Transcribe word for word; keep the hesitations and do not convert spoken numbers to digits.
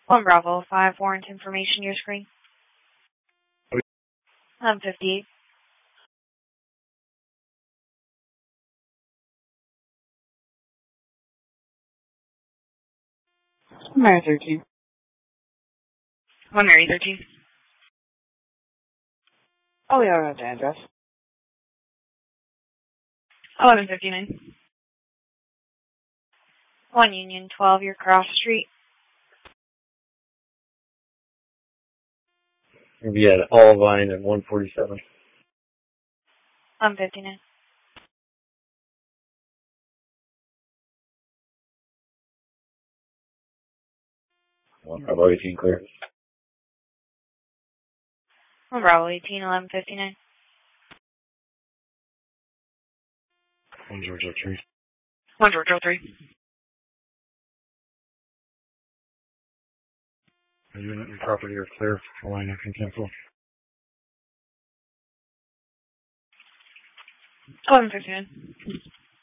One Bravo, five warrant information, your screen. eleven fifty-eight. Mary thirteen. One Mary thirteen. Oh, yeah, I have the address. eleven fifty-nine. One Union, twelve, your cross street. Maybe at Olivine and one forty-seven. eleven fifty-nine. One Bravo eighteen clear. One Bravo eighteen, eleven fifty-nine. One George oh three. One George oh three. Are you in property or clear? Line I can cancel. eleven fifty-nine.